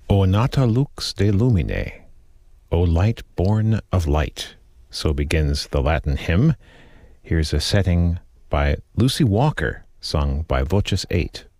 O nata lux de lumine, O light born of light. So begins the Latin hymn. Here's a setting by Lucy Walker, sung by Voces 8.